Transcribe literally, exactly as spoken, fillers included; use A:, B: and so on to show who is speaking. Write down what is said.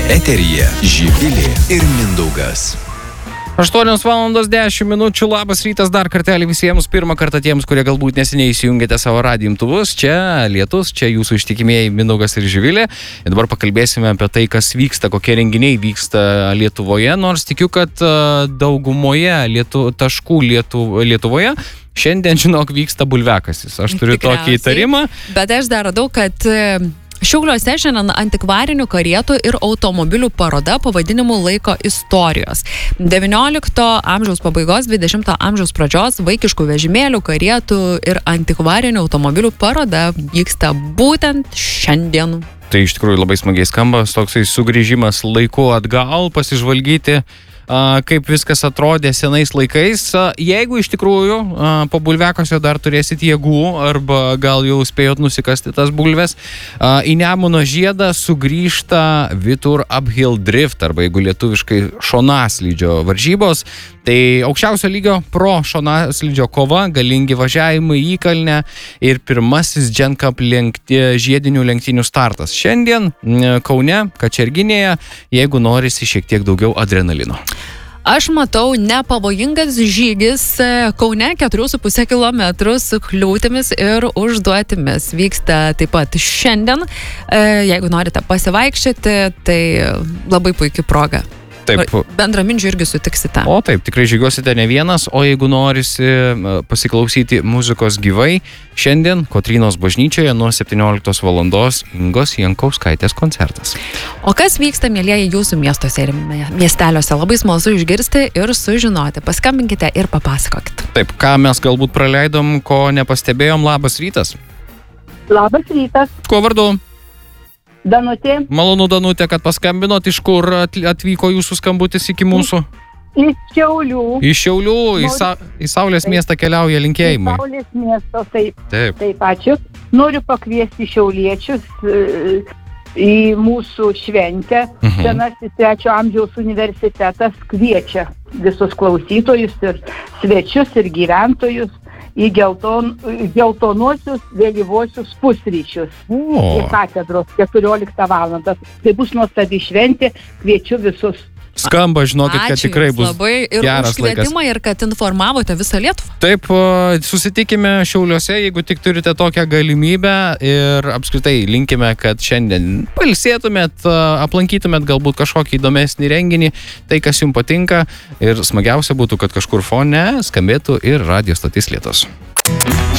A: Eteryje Živilė ir Mindaugas.
B: aštuonios valandos dešimt minučių, labas rytas dar kartelį visiems, pirmą kartą tiems, kurie galbūt neseniai įsijungėte savo radijo imtuvus. Čia Lietus, čia jūsų ištikimieji Mindaugas ir Živilė. Ir dabar pakalbėsime apie tai, kas vyksta, kokie renginiai vyksta Lietuvoje, nors tikiu, kad daugumoje lietu, taškų lietu, Lietuvoje šiandien, žinok, vyksta bulviakasis. Aš turiu tokį įtarimą.
C: Bet aš dar radau, kad Šiauliuose šiandien antikvarinių karietų ir automobilių paroda pavadinimu Laiko istorijos. devyniolikto amžiaus pabaigos, dvidešimto amžiaus pradžios vaikiškų vežimėlių, karietų ir antikvarinių automobilių paroda vyksta būtent šiandien.
B: Tai iš tikrųjų labai smagiai skamba, toksai sugrįžimas laiku atgal, pasižvalgyti, kaip viskas atrodė senais laikais. Jeigu iš tikrųjų po bulviakasio dar turėsit jėgų arba gal jau spėjot nusikasti tas bulves, į Nemuno žiedą sugrįžta Vitur Uphill Drift arba jeigu lietuviškai šonaslydžio varžybos. Tai aukščiausio lygio pro šonaslydžio kova, galingi važiavimai į kalnę ir pirmasis Gen Cup lenkti, žiedinių lenktynių startas. Šiandien Kaune, Kačerginėje, jeigu norisi šiek tiek daugiau adrenalino.
C: Aš matau nepavojingas žygis Kaune keturi su puse kilometrų su kliūtimis ir užduotimis. Vyksta taip pat šiandien. Jeigu norite pasivaikščioti, tai labai puikia proga.
B: Taip.
C: Bendramindžių irgi sutiksite.
B: O taip, tikrai žygiuosite ne vienas, o jeigu norisi pasiklausyti muzikos gyvai, šiandien Kotrynos bažnyčioje nuo septynioliktos valandos Ingos Jankauskaitės koncertas.
C: O kas vyksta, mielieji, jūsų miestuose ir miesteliuose? Labai smalsu išgirsti ir sužinoti. Paskambinkite ir papasakokit.
B: Taip, ką mes galbūt praleidom, ko nepastebėjom. Labas rytas.
D: Labas rytas.
B: Kuo vardu?
D: Danutė.
B: Malonu, Danutė, kad paskambinot. Iš kur atvyko jūsų skambutis iki mūsų?
D: Iš Šiaulių.
B: Iš Šiaulių, į, sa, į Saulės taip, miestą keliauja linkėjimai.
D: Į Saulės miesto, taip.
B: Taip.
D: Taip, ačiū. Noriu pakviesti šiauliečius į mūsų šventę. Mhm. Senasis trečio amžiaus universitetas kviečia visus klausytojus ir svečius ir gyventojus į gelton, geltonuosius vėlyvuosius pusryčius.
B: O.
D: Į katedros keturioliktą valandą. Tai bus nuostabi šventė, kviečiu visus.
B: Skamba, žinokit, kad
C: Ačiū
B: tikrai bus
C: labai ir
B: geras
C: už kvietimą
B: laikas.
C: Ir kad informavote visą Lietuvą.
B: Taip, susitikime Šiauliuose, jeigu tik turite tokią galimybę ir apskritai linkime, kad šiandien pailsėtumėt, aplankytumėt galbūt kažkokį įdomesnį renginį, tai kas jums patinka ir smagiausia būtų, kad kažkur fone skambėtų ir radijo stotis Lietus.